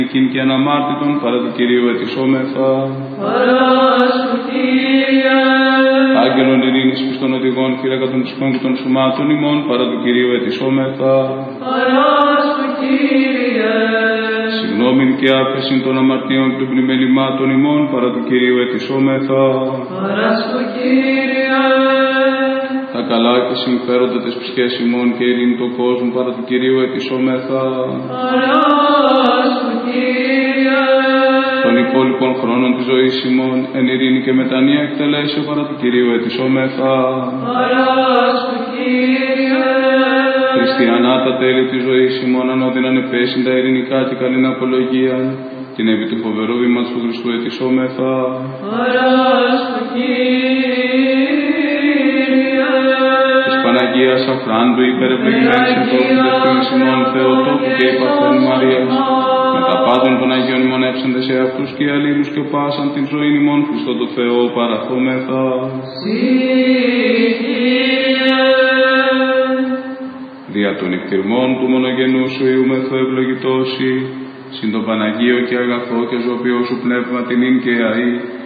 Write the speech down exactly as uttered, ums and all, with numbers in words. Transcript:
και αναμάρτητον παρά του Κυρίου ετισόμεθα. Παράσου Κύριε. Άγγελον ειρήνης πιστών οδηγών, φύλακα των ψυχών και των σωμάτων ημών, παρά του Κυρίου ετισόμεθα. Παράσου Κύριε. Συγγνώμην και άφεσιν των αμαρτίων και των πλημελημάτων ημών, παρά του Κυρίου ετισόμεθα. Παράσου Κύριε. Τα καλά και συμφέροντα της ψυχές ημών και ειρήνη του κόσμου, παρά του Κυρίου ετισόμεθα. Παράσου Κύριε. Των υπόλοιπων χρόνων της ζωής ημών, εν ειρήνη και μετανία εκτελέσιο, παρά του Κυρίου ετισόμεθα. Παράσου Κύριε. Χριστιανά τα τέλη της ζωής ημών, ανώδυναν επέσυν τα ειρηνικά και καλήν απολογία, την επί του φοβερού βήματος του Χριστού ετισόμεθα. Παράσου Κύριε. Της Παναγίας Αφράντου υπερευλογημένης εντόπου δευτήνης ημών Θεοτόκου και η Παρθένου Μαρίας, με τα πάντων των Αγίων ημωνεύσαντες σε αυτούς και οι αλλήλους και πάσαν την ζωήν ημών Χριστό το Θεό παραθόμεθα. Δια των εκτιρμών του μονογενού σου Υιού μεθό ευλογητώσει, συν το Παναγίο και αγαθό και ζωπιό σου πνεύμα την ίν και αή,